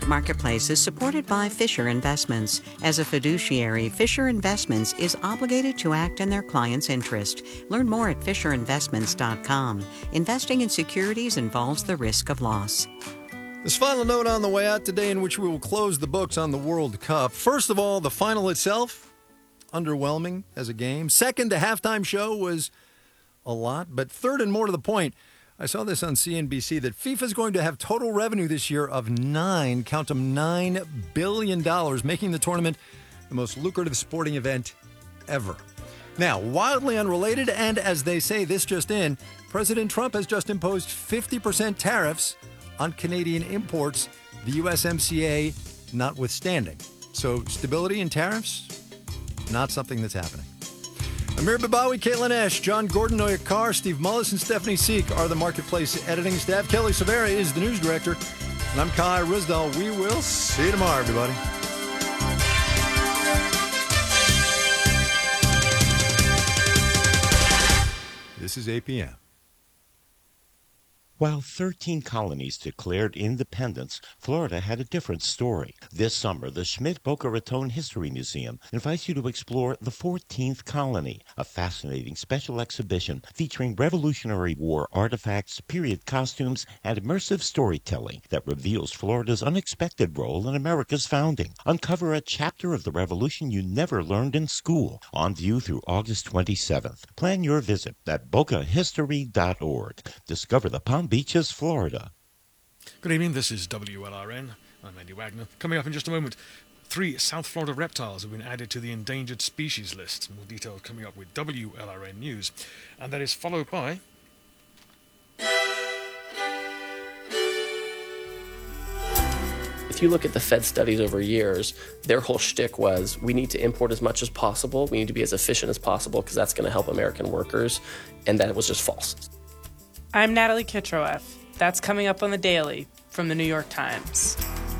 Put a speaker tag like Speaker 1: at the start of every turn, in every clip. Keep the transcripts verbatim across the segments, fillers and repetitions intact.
Speaker 1: Marketplace is supported by Fisher Investments. As a fiduciary, Fisher Investments is obligated to act in their client's interest. Learn more at fisher investments dot com. Investing in securities involves the risk of loss.
Speaker 2: This final note on the way out today, in which we will close the books on the World Cup. First of all, the final itself, underwhelming as a game. Second, the halftime show was a lot. But third, and more to the point, I saw this on C N B C, that FIFA is going to have total revenue this year of nine, count them, nine billion dollars, making the tournament the most lucrative sporting event ever. Now, wildly unrelated, and as they say, this just in, President Trump has just imposed fifty percent tariffs on Canadian imports, the U S M C A notwithstanding. So stability in tariffs, not something that's happening. Amir Babawi, Caitlin Esch, John Gordon, Noya Carr, Steve Mullis, and Stephanie Seek are the Marketplace editing staff. Kelly Severa is the news director. And I'm Kai Risdall. We will see you tomorrow, everybody. This is A P M.
Speaker 3: While thirteen colonies declared independence, Florida had a different story. This summer, the Schmidt-Boca Raton History Museum invites you to explore the fourteenth colony, a fascinating special exhibition featuring Revolutionary War artifacts, period costumes, and immersive storytelling that reveals Florida's unexpected role in America's founding. Uncover a chapter of the Revolution you never learned in school. On view through August twenty-seventh. Plan your visit at boca history dot org. Discover the Palm Beaches, Florida.
Speaker 4: Good evening, this is W L R N. I'm Andy Wagner. Coming up in just a moment, three South Florida reptiles have been added to the endangered species list. More details coming up with W L R N News. And that is followed by...
Speaker 5: If you look at the Fed studies over years, their whole shtick was, we need to import as much as possible, we need to be as efficient as possible because that's going to help American workers, and that was just false.
Speaker 6: I'm Natalie Kitroeff. That's coming up on The Daily from the New York Times.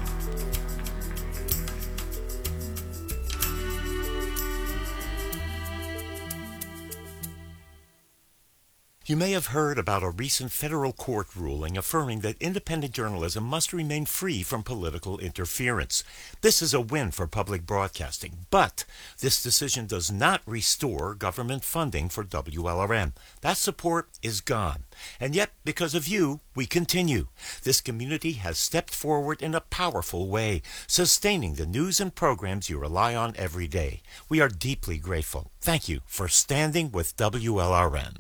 Speaker 3: You may have heard about a recent federal court ruling affirming that independent journalism must remain free from political interference. This is a win for public broadcasting, but this decision does not restore government funding for W L R M. That support is gone. And yet, because of you, we continue. This community has stepped forward in a powerful way, sustaining the news and programs you rely on every day. We are deeply grateful. Thank you for standing with W L R N.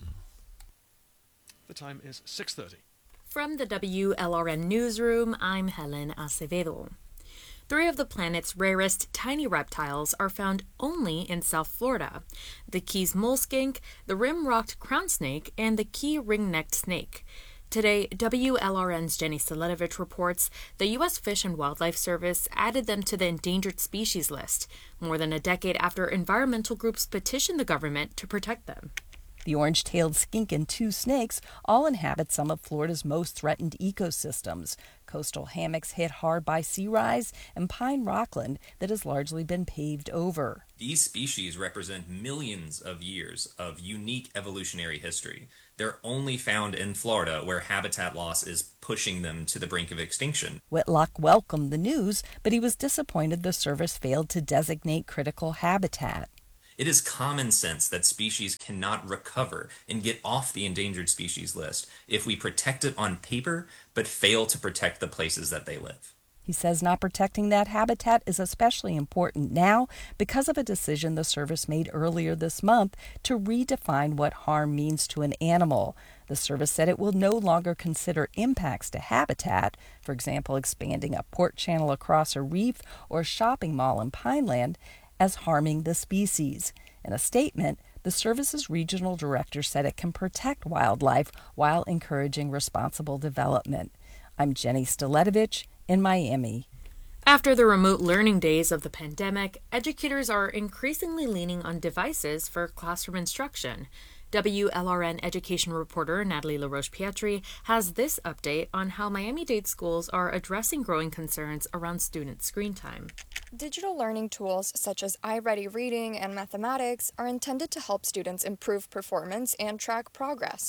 Speaker 4: The time is six thirty.
Speaker 7: From the W L R N Newsroom, I'm Helen Acevedo. Three of the planet's rarest tiny reptiles are found only in South Florida: the Keys mole skink, the rim-rocked crown snake, and the key ring-necked snake. Today, W L R N's Jenny Staletovich reports the U S Fish and Wildlife Service added them to the endangered species list, more than a decade after environmental groups petitioned the government to protect them.
Speaker 8: The orange-tailed skink and two snakes all inhabit some of Florida's most threatened ecosystems: coastal hammocks hit hard by sea rise and pine rockland that has largely been paved over.
Speaker 9: These species represent millions of years of unique evolutionary history. They're only found in Florida, where habitat loss is pushing them to the brink of extinction.
Speaker 8: Whitlock welcomed the news, but he was disappointed the service failed to designate critical habitat.
Speaker 9: It is common sense that species cannot recover and get off the endangered species list if we protect it on paper, but fail to protect the places that they live.
Speaker 8: He says not protecting that habitat is especially important now because of a decision the service made earlier this month to redefine what harm means to an animal. The service said it will no longer consider impacts to habitat, for example, expanding a port channel across a reef or a shopping mall in Pineland, as harming the species. In a statement, the service's regional director said it can protect wildlife while encouraging responsible development. I'm Jenny Staletovich in Miami.
Speaker 7: After the remote learning days of the pandemic, educators are increasingly leaning on devices for classroom instruction. W L R N education reporter Natalie LaRoche-Pietri has this update on how Miami-Dade schools are addressing growing concerns around student screen time.
Speaker 10: Digital learning tools such as iReady Reading and Mathematics are intended to help students improve performance and track progress.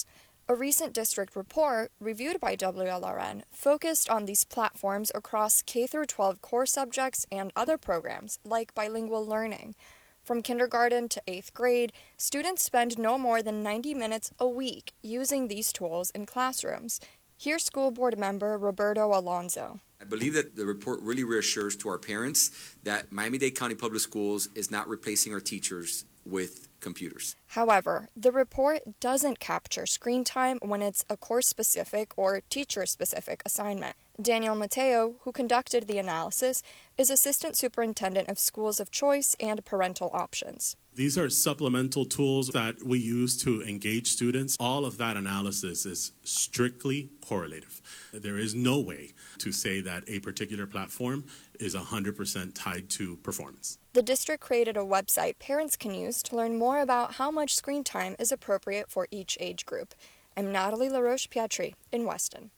Speaker 10: A recent district report, reviewed by W L R N, focused on these platforms across K through twelve core subjects and other programs, like bilingual learning. From kindergarten to eighth grade, students spend no more than ninety minutes a week using these tools in classrooms. Here's school board member Roberto Alonso.
Speaker 11: I believe that the report really reassures to our parents that Miami-Dade County Public Schools is not replacing our teachers with computers.
Speaker 10: However, the report doesn't capture screen time when it's a course-specific or teacher-specific assignment. Daniel Mateo, who conducted the analysis, is Assistant Superintendent of Schools of Choice and Parental Options.
Speaker 12: These are supplemental tools that we use to engage students. All of that analysis is strictly correlative. There is no way to say that a particular platform is one hundred percent tied to performance.
Speaker 10: The district created a website parents can use to learn more about how much screen time is appropriate for each age group. I'm Natalie LaRoche-Pietri in Weston.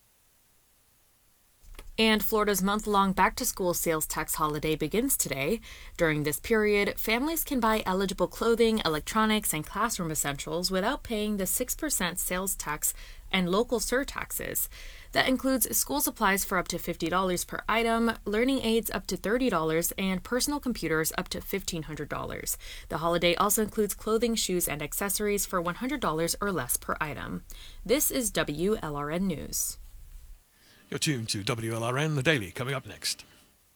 Speaker 7: And Florida's month-long back-to-school sales tax holiday begins today. During this period, families can buy eligible clothing, electronics, and classroom essentials without paying the six percent sales tax and local surtaxes. That includes school supplies for up to fifty dollars per item, learning aids up to thirty dollars, and personal computers up to fifteen hundred dollars. The holiday also includes clothing, shoes, and accessories for one hundred dollars or less per item. This is W L R N News.
Speaker 4: You're tuned to W L R N, The Daily, coming up next.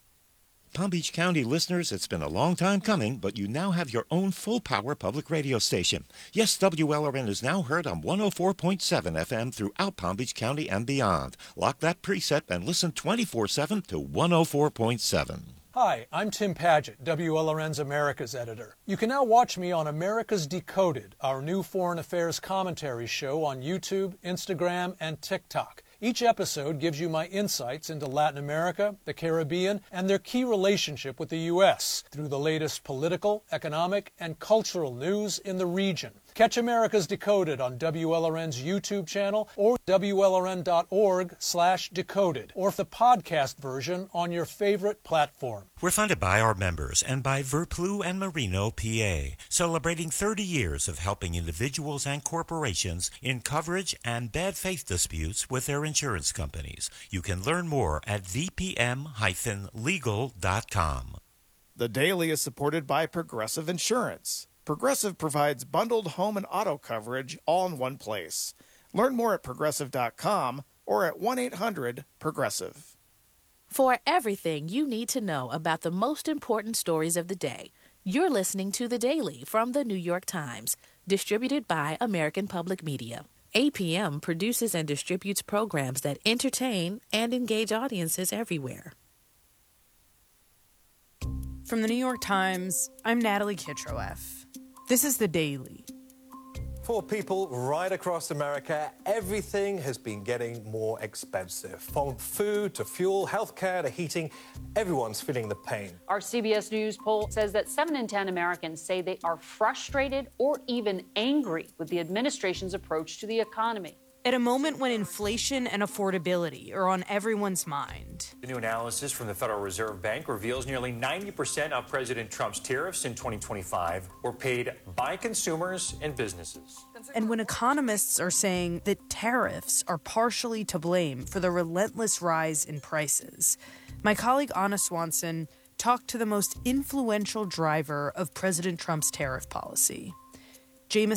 Speaker 3: Palm Beach County listeners, it's been a long time coming, but you now have your own full-power public radio station. Yes, W L R N is now heard on one oh four point seven F M throughout Palm Beach County and beyond. Lock that preset and listen twenty-four seven to one oh four point seven.
Speaker 13: Hi, I'm Tim Padgett, W L R N's America's editor. You can now watch me on America's Decoded, our new foreign affairs commentary show on YouTube, Instagram, and TikTok. Each episode gives you my insights into Latin America, the Caribbean, and their key relationship with the U S through the latest political, economic, and cultural news in the region. Catch America's Decoded on W L R N's YouTube channel or W L R N dot org slash decoded, or the podcast version on your favorite platform.
Speaker 14: We're funded by our members and by Verplu and Marino, P A, celebrating thirty years of helping individuals and corporations in coverage and bad faith disputes with their insurance companies. You can learn more at v p m dash legal dot com.
Speaker 15: The Daily is supported by Progressive Insurance. Progressive provides bundled home and auto coverage all in one place. Learn more at progressive dot com or at one eight hundred progressive.
Speaker 16: For everything you need to know about the most important stories of the day, you're listening to The Daily from The New York Times, distributed by American Public Media. A P M produces and distributes programs that entertain and engage audiences everywhere.
Speaker 6: From The New York Times, I'm Natalie Kitroeff. This is The Daily.
Speaker 17: For people right across America, everything has been getting more expensive. From food to fuel, healthcare to heating, everyone's feeling the pain.
Speaker 18: Our C B S News poll says that seven in ten Americans say they are frustrated or even angry with the administration's approach to the economy.
Speaker 6: At a moment when inflation and affordability are on everyone's mind.
Speaker 19: The new analysis from the Federal Reserve Bank reveals nearly ninety percent of President Trump's tariffs in twenty twenty-five were paid by consumers and businesses.
Speaker 6: And when economists are saying that tariffs are partially to blame for the relentless rise in prices, my colleague Anna Swanson talked to the most influential driver of President Trump's tariff policy, Jameson